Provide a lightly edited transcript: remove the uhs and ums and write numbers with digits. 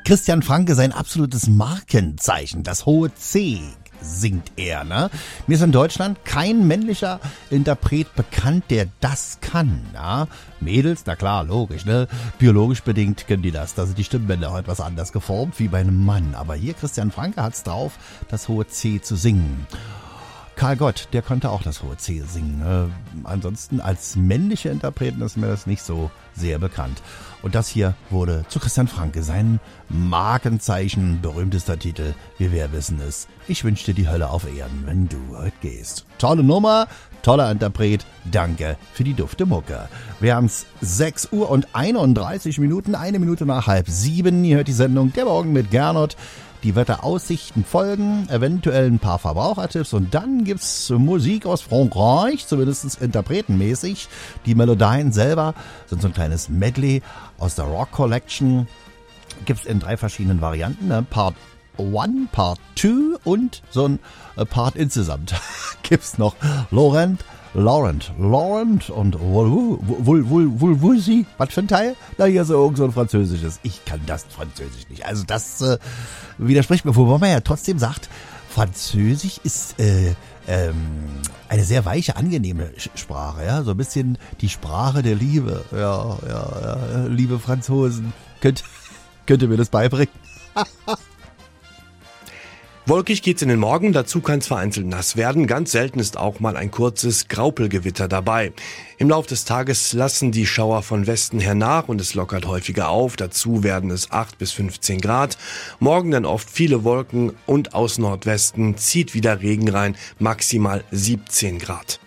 Christian Franke, sein absolutes Markenzeichen, das hohe C, singt er, ne? Mir ist in Deutschland kein männlicher Interpret bekannt, der das kann, ja? Mädels, na klar, logisch, ne? Biologisch bedingt können die das. Da sind die Stimmbänder heute was anders geformt wie bei einem Mann. Aber hier, Christian Franke hat's drauf, das hohe C zu singen. Karl Gott, der konnte auch das hohe C singen. Ansonsten als männliche Interpreten ist mir das nicht so sehr bekannt. Und das hier wurde zu Christian Franke sein Markenzeichen, berühmtester Titel. Wir wissen es. Ich wünsche dir die Hölle auf Erden, wenn du heute gehst. Tolle Nummer, toller Interpret. Danke für die dufte Mucke. Wir haben's 6 Uhr und 31 Minuten, 1 Minute nach 6:30. Ihr hört die Sendung Der Morgen mit Gernot. Die Wetteraussichten folgen, eventuell ein paar Verbrauchertipps und dann gibt's Musik aus Frankreich, zumindest interpretenmäßig. Die Melodien selber sind so ein kleines Medley aus der Rock Collection. Gibt's in 3 verschiedenen Varianten, ne? Part 1, Part 2 und so ein Part insgesamt. Gibt's noch Laurent und Wulsi, was für ein Teil? Na, hier so irgend so ein französisches. Ich kann das Französisch nicht. Also das widerspricht mir, wobei man ja trotzdem sagt, Französisch ist eine sehr weiche, angenehme Sprache, ja, so ein bisschen die Sprache der Liebe. Ja, liebe Franzosen, könnt ihr mir das beibringen? Wolkig geht's in den Morgen, dazu kann es vereinzelt nass werden. Ganz selten ist auch mal ein kurzes Graupelgewitter dabei. Im Laufe des Tages lassen die Schauer von Westen her nach und es lockert häufiger auf. Dazu werden es 8 bis 15 Grad. Morgen dann oft viele Wolken und aus Nordwesten zieht wieder Regen rein, maximal 17 Grad.